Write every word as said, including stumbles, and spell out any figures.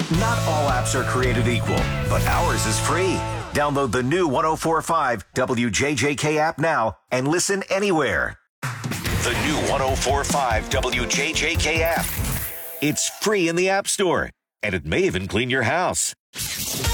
Not all apps are created equal, but ours is free. Download the new one oh four point five W J J K app now and listen anywhere. The new one oh four point five W J J K app. It's free in the App Store, and it may even clean your house.